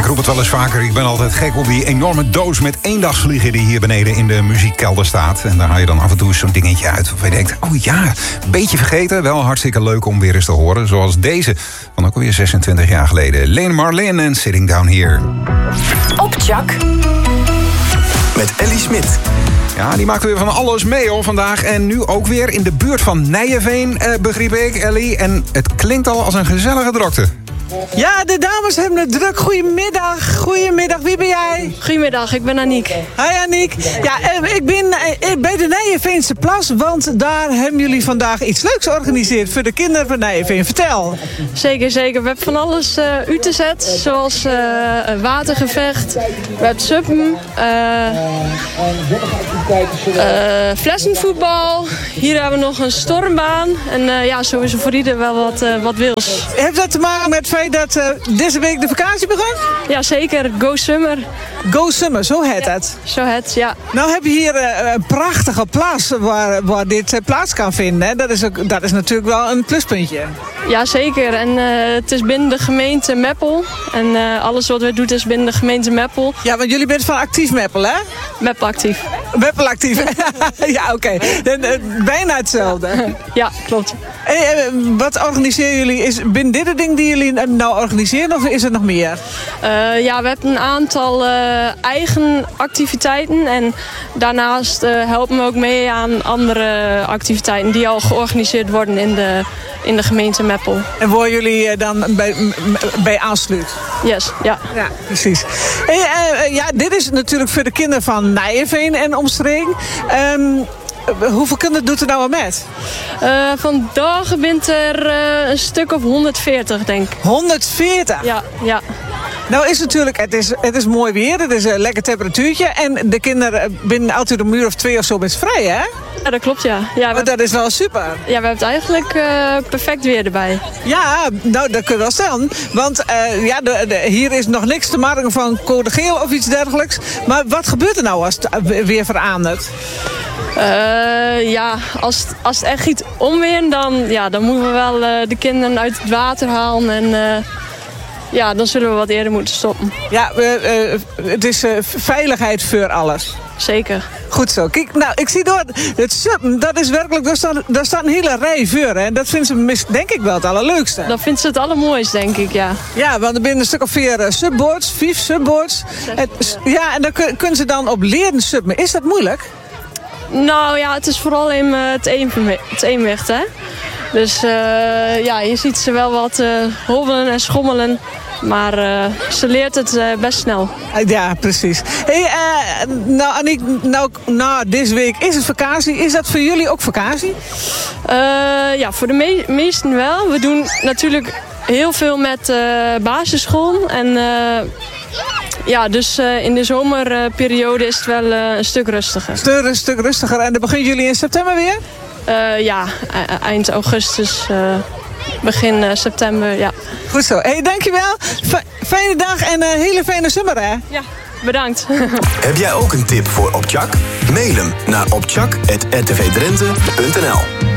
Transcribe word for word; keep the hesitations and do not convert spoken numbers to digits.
ik roep het wel eens vaker. Ik ben altijd gek op die enorme doos met eendagsvliegen die hier beneden in de muziekkelder staat. En daar haal je dan af en toe zo'n dingetje uit waarvan je denkt, oh ja, een beetje vergeten. Wel hartstikke leuk om weer eens te horen. Zoals deze van ook alweer zesentwintig jaar geleden. Lene Marlin en Sitting Down Here. Opchak. Met Ellie Smit. Ja, die maakt weer van alles mee hoor vandaag. En nu ook weer in de buurt van Nijeveen, eh, begreep ik, Ellie. En het klinkt al als een gezellige drokte. Ja, de dames hebben het druk. Goedemiddag. Goedemiddag, wie ben jij? Goedemiddag, ik ben Aniek. Hi Aniek. Ja, ik ben bij de Nijeveense Plas, want daar hebben jullie vandaag iets leuks georganiseerd voor de kinderen van Nijeveen. Vertel. Zeker, zeker. We hebben van alles uh, uit te zetten, zoals uh, watergevecht, we hebben suppen, uh, uh, flessenvoetbal. Hier hebben we nog een stormbaan. En uh, ja, zo is er voor ieder wel wat, uh, wat wils. Heeft dat te maken met het feit dat uh, deze week de vakantie begint? Ja, zeker. Go Summer. Go Summer, zo heet ja, het. Zo heet, ja. Nou heb je hier uh, een prachtige plaats waar, waar dit uh, plaats kan vinden. Hè? Dat, is ook, dat is natuurlijk wel een pluspuntje. Ja, zeker. En uh, het is binnen de gemeente Meppel. En uh, alles wat wij doen is binnen de gemeente Meppel. Ja, want jullie bent van Actief Meppel, hè? Meppel Actief. Meppel Actief. Ja, oké. Okay. Bijna hetzelfde. Ja, klopt. Hey, wat organiseren jullie? Is binnen dit het ding die jullie nou organiseren of is er nog meer? Uh, ja, we hebben een aantal uh, eigen activiteiten. En daarnaast uh, helpen we ook mee aan andere activiteiten die al georganiseerd worden in de, in de gemeente Meppel. En waar jullie dan bij, bij aansluit? Yes, ja. Ja, precies. Hey, uh, ja, dit is natuurlijk voor de kinderen van Nijeveen en omstreken. Um, Hoeveel kinderen doet er nou aan met? Uh, vandaag bent er uh, een stuk of honderdveertig, denk ik. honderdveertig? Ja, ja. Nou is natuurlijk, het is, het is mooi weer, het is een lekker temperatuurtje. En de kinderen binnen altijd een muur of twee of zo best vrij, hè? Ja, dat klopt, ja. ja we, dat is wel super. Ja, we hebben het eigenlijk uh, perfect weer erbij. Ja, nou, dat kun je wel stellen. Want uh, ja, de, de, hier is nog niks te marken van code geel of iets dergelijks. Maar wat gebeurt er nou als het weer verandert? Uh, ja, als, als het echt iets onweer, dan, ja, dan moeten we wel uh, de kinderen uit het water halen en uh, ja, dan zullen we wat eerder moeten stoppen. Ja, uh, uh, het is uh, veiligheid voor alles. Zeker. Goed zo. Kijk, nou, ik zie door het suppen, dat is werkelijk, daar staat, daar staat een hele rij voor, hè. Dat vinden ze, denk ik wel, het allerleukste. Dat vindt ze het allermooiste, denk ik, ja. Ja, want er binnen een stuk of vier uh, subboards, vijf subboards. Het, ja, en daar kun, kunnen ze dan op leren subben. Is dat moeilijk? Nou ja, het is vooral in uh, het, eenve- het eenwicht, hè. Dus uh, ja, je ziet ze wel wat uh, hobbelen en schommelen. Maar uh, ze leert het uh, best snel. Ja, precies. Hey, uh, nou, Aniek, nou, nou, deze week is het vakantie. Is dat voor jullie ook vakantie? Uh, ja, voor de me- meesten wel. We doen natuurlijk heel veel met uh, basisschool. En uh, ja, dus uh, in de zomerperiode is het wel uh, een stuk rustiger. Stuk, een stuk rustiger. En dan beginnen jullie in september weer? Uh, ja, e- eind augustus, uh, begin uh, september, ja. Goed zo. Hey, dankjewel. F- fijne dag en een hele fijne zomer, hè? Ja, bedankt. Heb jij ook een tip voor Opchak? Mail hem naar opchak apenstaartje r t v drenthe punt n l.